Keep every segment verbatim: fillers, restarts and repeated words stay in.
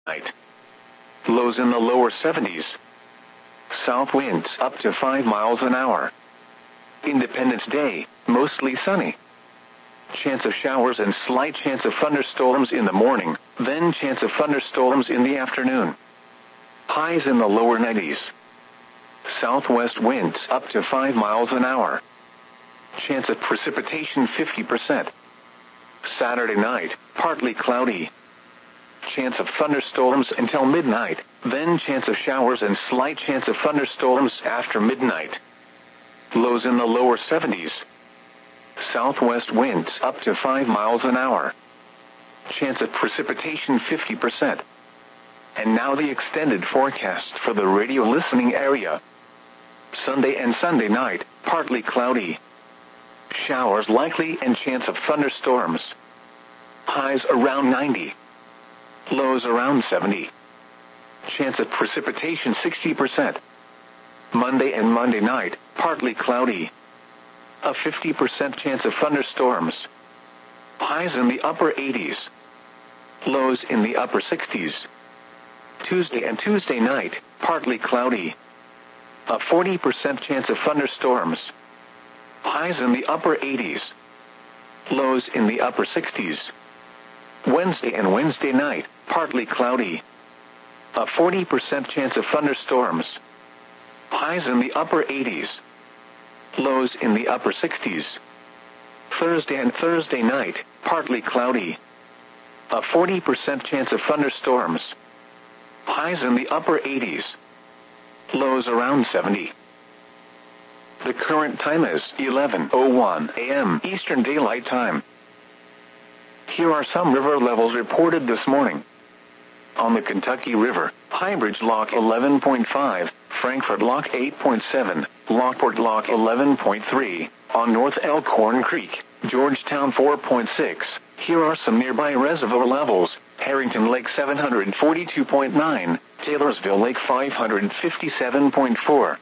Night. Lows in the lower seventies. South winds up to five miles an hour. Independence Day, mostly sunny. Chance of showers and slight chance of thunderstorms in the morning, then chance of thunderstorms in the afternoon. Highs in the lower nineties. Southwest winds up to five miles an hour. Chance of precipitation fifty percent. Saturday night, partly cloudy. Chance of thunderstorms until midnight, then chance of showers and slight chance of thunderstorms after midnight. Lows in the lower seventies. Southwest winds up to five miles an hour. Chance of precipitation fifty percent. And now the extended forecast for the radio listening area. Sunday and Sunday night, partly cloudy. Showers likely and chance of thunderstorms. Highs around ninety. Lows around seventy. Chance of precipitation sixty percent. Monday and Monday night, partly cloudy. A fifty percent chance of thunderstorms. Highs in the upper eighties. Lows in the upper sixties. Tuesday and Tuesday night, partly cloudy. A forty percent chance of thunderstorms. Highs in the upper eighties. Lows in the upper sixties. Wednesday and Wednesday night, partly cloudy. A forty percent chance of thunderstorms. Highs in the upper eighties. Lows in the upper sixties. Thursday and Thursday night, partly cloudy. A forty percent chance of thunderstorms. Highs in the upper eighties. Lows around seventy. The current time is eleven oh one a m Eastern Daylight Time. Here are some river levels reported this morning. On the Kentucky River, Highbridge Lock eleven point five, Frankfort Lock eight point seven, Lockport Lock eleven point three, on North Elkhorn Creek, Georgetown four point six. Here are some nearby reservoir levels. Harrington Lake seven hundred forty-two point nine, Taylorsville Lake five hundred fifty-seven point four.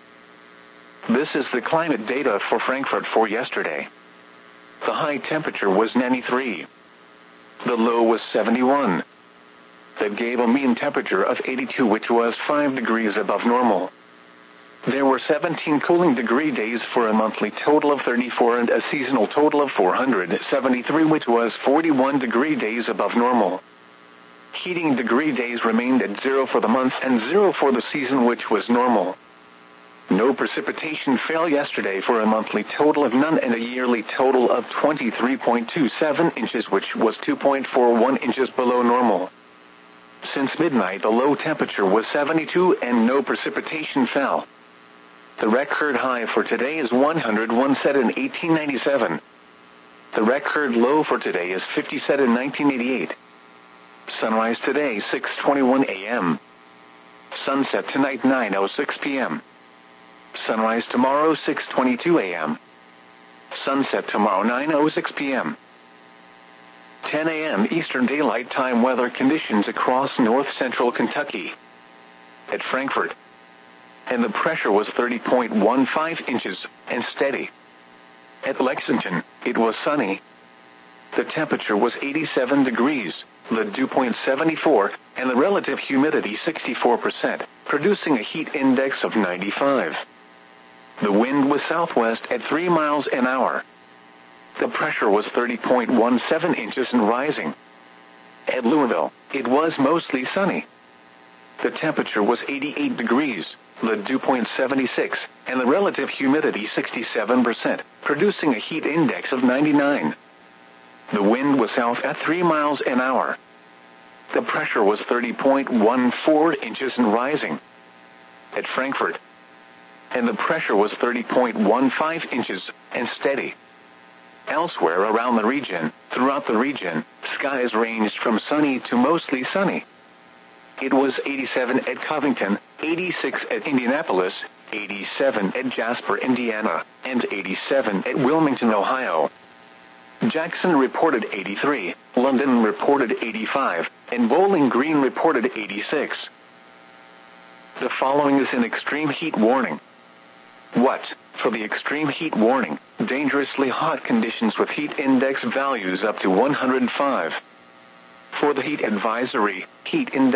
This is the climate data for Frankfort for yesterday. The high temperature was ninety-three. The low was seventy-one. That gave a mean temperature of eighty-two, which was five degrees above normal. There were seventeen cooling degree days for a monthly total of thirty-four and a seasonal total of four hundred seventy-three, which was forty-one degree days above normal. Heating degree days remained at zero for the month and zero for the season, which was normal. No precipitation fell yesterday for a monthly total of none and a yearly total of twenty-three point two seven inches, which was two point four one inches below normal. Since midnight, the low temperature was seventy-two and no precipitation fell. The record high for today is one hundred one set in eighteen ninety-seven. The record low for today is fifty set in nineteen eighty-eight. Sunrise today six twenty-one a m Sunset tonight nine oh six p m Sunrise tomorrow six twenty-two a m Sunset tomorrow nine oh six p m ten a m Eastern Daylight Time weather conditions across north-central Kentucky. At Frankfort, and the pressure was thirty point one five inches, and steady. At Lexington, it was sunny. The temperature was eighty-seven degrees, the dew point seventy-four, and the relative humidity sixty-four percent, producing a heat index of ninety-five. The wind was southwest at three miles an hour. The pressure was thirty point one seven inches and rising. At Louisville, it was mostly sunny. The temperature was eighty-eight degrees, the dew point seventy-six, and the relative humidity sixty-seven percent, producing a heat index of ninety-nine. The wind was south at three miles an hour. The pressure was thirty point one four inches and rising. At Frankfort, and the pressure was thirty point one five inches, and steady. Elsewhere around the region, throughout the region, skies ranged from sunny to mostly sunny. It was eighty-seven at Covington, eighty-six at Indianapolis, eighty-seven at Jasper, Indiana, and eighty-seven at Wilmington, Ohio. Jackson reported eighty-three, London reported eighty-five, and Bowling Green reported eighty-six. The following is an extreme heat warning. What? For the extreme heat warning, dangerously hot conditions with heat index values up to one hundred five. For the heat advisory, heat index